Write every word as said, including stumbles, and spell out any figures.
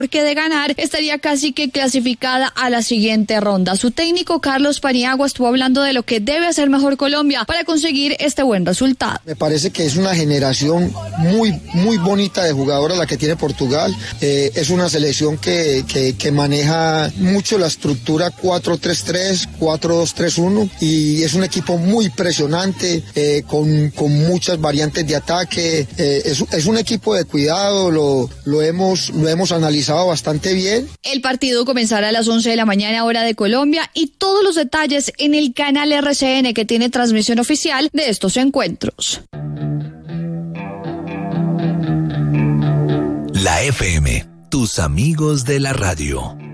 porque de ganar estaría casi que clasificada a la siguiente ronda. Su técnico Carlos Paniagua estuvo hablando de lo que debe hacer mejor Colombia para conseguir este buen resultado. Me parece que es una generación muy, muy bonita de jugadoras la que tiene Portugal. Eh, es una selección que, que, que maneja mucho la estructura cuatro tres tres, cuatro dos tres uno y es un equipo muy presionante, eh, con, con muchas variantes de ataque. Eh, es, es un equipo de cuidado, lo, lo hemos, lo hemos analizado bastante bien. El partido comenzará a las once de la mañana hora de Colombia y todos los detalles en el canal R C N que tiene transmisión oficial de estos encuentros. La F M, tus amigos de la radio.